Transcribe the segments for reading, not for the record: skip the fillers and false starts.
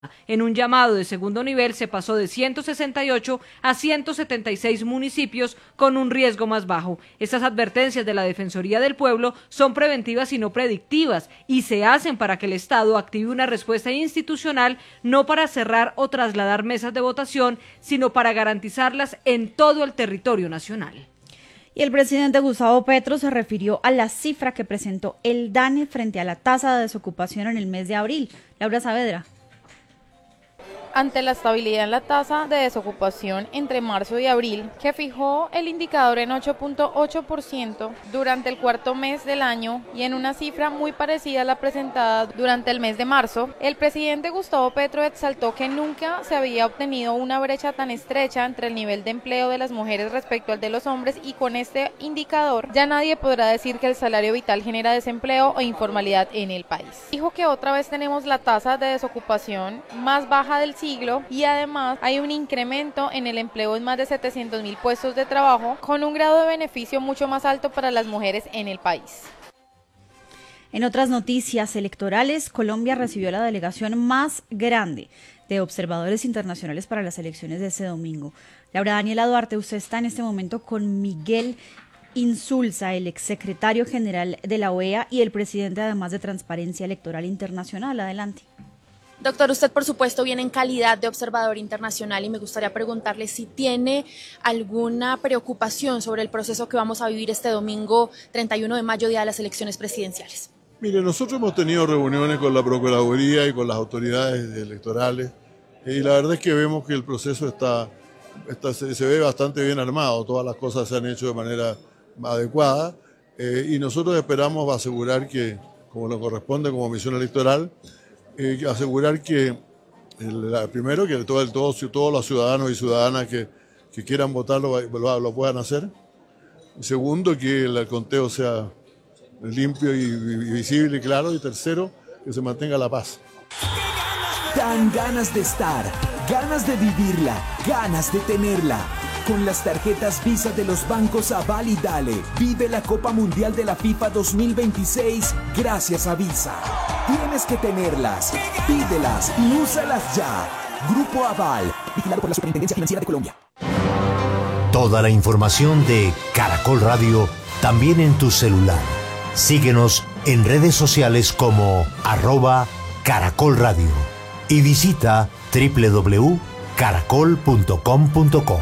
En un llamado de segundo nivel se pasó de 168 a 176 municipios con un riesgo más bajo. Estas advertencias de la Defensoría del Pueblo son preventivas y no predictivas y se hacen para que el Estado active una respuesta institucional, no para cerrar o trasladar mesas de votación, sino para garantizarlas en todo el territorio nacional. Y el presidente Gustavo Petro se refirió a la cifra que presentó el DANE frente a la tasa de desocupación en el mes de abril. Laura Saavedra. Ante la estabilidad en la tasa de desocupación entre marzo y abril, que fijó el indicador en 8.8% durante el cuarto mes del año y en una cifra muy parecida a la presentada durante el mes de marzo, el presidente Gustavo Petro exaltó que nunca se había obtenido una brecha tan estrecha entre el nivel de empleo de las mujeres respecto al de los hombres, y con este indicador ya nadie podrá decir que el salario vital genera desempleo o informalidad en el país. Dijo que otra vez tenemos la tasa de desocupación más baja del siglo y además hay un incremento en el empleo en más de 700.000 puestos de trabajo, con un grado de beneficio mucho más alto para las mujeres en el país. En otras noticias electorales, Colombia recibió la delegación más grande de observadores internacionales para las elecciones de ese domingo. Laura Daniela Duarte, usted está en este momento con Miguel Insulza, el exsecretario general de la OEA y el presidente además de Transparencia Electoral Internacional. Adelante. Doctor, usted por supuesto viene en calidad de observador internacional y me gustaría preguntarle si tiene alguna preocupación sobre el proceso que vamos a vivir este domingo 31 de mayo, día de las elecciones presidenciales. Mire, nosotros hemos tenido reuniones con la Procuraduría y con las autoridades electorales y la verdad es que vemos que el proceso se ve bastante bien armado, todas las cosas se han hecho de manera adecuada y nosotros esperamos asegurar que, como nos corresponde como misión electoral, asegurar que primero que todos los ciudadanos y ciudadanas que quieran votar lo puedan hacer. Segundo, que el conteo sea limpio y visible y claro. Y tercero, que se mantenga la paz. Dan ganas de estar, ganas de vivirla, ganas de tenerla. Con las tarjetas Visa de los bancos Aval y Dale, vive la Copa Mundial de la FIFA 2026 gracias a Visa. Tienes que tenerlas, pídelas y úsalas ya. Grupo Aval, vigilado por la Superintendencia Financiera de Colombia. Toda la información de Caracol Radio también en tu celular. Síguenos en redes sociales como @Caracol Radio y visita www.caracol.com.co.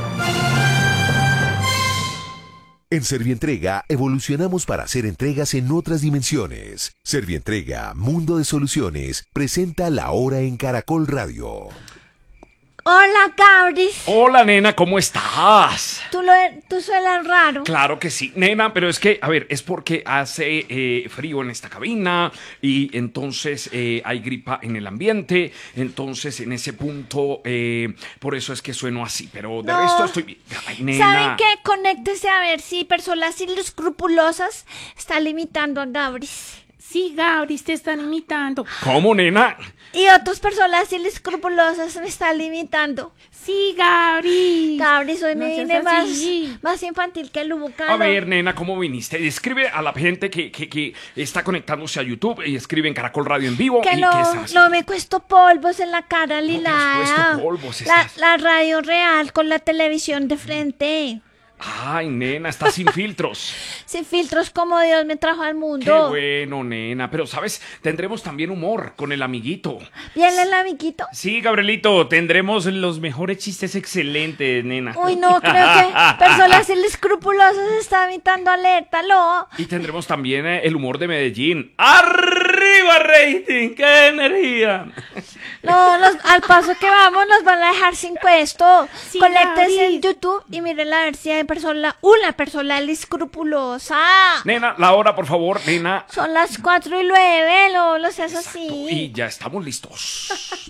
En Servientrega evolucionamos para hacer entregas en otras dimensiones. Servientrega, Mundo de Soluciones, presenta La Hora en Caracol Radio. Hola, Cabris. Hola, nena, ¿cómo estás? Tú suenas raro. Claro que sí, nena, pero es que, a ver, es porque hace frío en esta cabina y entonces hay gripa en el ambiente, entonces en ese punto, por eso es que sueno así, pero de resto estoy bien. Ay, nena. ¿Saben qué? Conéctese a ver si personas inescrupulosas está limitando a Gabris. Sí, Gabris, te están imitando. ¿Cómo, nena? Y otras personas inescrupulosas me están limitando. Sí, Gabris. Gabris, hoy me vine más infantil que el Lubucano. A ver, nena, ¿cómo viniste? Escribe a la gente que está conectándose a YouTube y escribe en Caracol Radio en vivo. Que y no me cuesto polvos en la cara, Lila. No te has puesto polvos. La radio real con la televisión de frente. Ay, nena, estás sin filtros. Sin filtros como Dios me trajo al mundo. Qué bueno, nena. Pero, ¿sabes? Tendremos también humor con el amiguito. ¿Viene el amiguito? Sí, Gabrielito. Tendremos los mejores chistes excelentes, nena. Uy, no, creo que personas inescrupulosas está imitando alértalo. Y tendremos también el humor de Medellín. ¡Arriba, rating! ¡Qué energía! No, al paso que vamos nos van a dejar sin puesto. Sí, conéctense en YouTube y miren la versión de una persona escrupulosa. Nena, la hora, por favor, nena. Son las 4:09, lo seas así. Y ya estamos listos.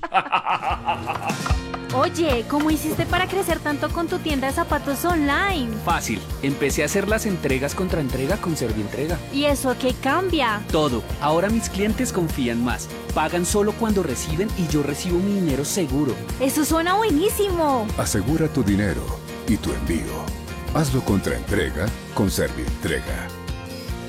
Oye, ¿cómo hiciste para crecer tanto con tu tienda de zapatos online? Fácil, empecé a hacer las entregas contra entrega con Servientrega. ¿Y eso qué cambia? Todo, ahora mis clientes confían más, pagan solo cuando reciben y yo recibo mi dinero seguro. Eso suena buenísimo. Asegura tu dinero y tu envío. Hazlo contra entrega con Servientrega.